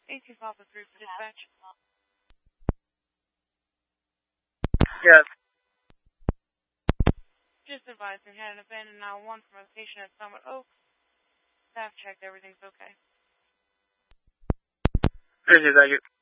18 Alpha 3 for dispatch. Yes. Just advised we had an abandoned now 1 from a station at Summit Oaks. Staff checked, everything's okay. Thank you.